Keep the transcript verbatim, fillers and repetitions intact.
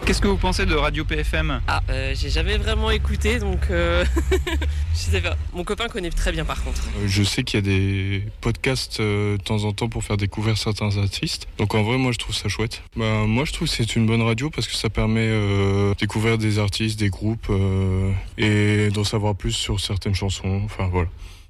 Qu'est-ce que vous pensez de Radio P F M ? Ah, euh, j'ai jamais vraiment écouté, donc euh... je sais pas. Mon copain connaît très bien par contre. Euh, je sais qu'il y a des podcasts euh, de temps en temps pour faire découvrir certains artistes. Donc en vrai, moi je trouve ça chouette. Bah, moi je trouve que c'est une bonne radio parce que ça permet euh, de découvrir des artistes, des groupes euh, et d'en savoir plus sur certaines chansons. Enfin voilà.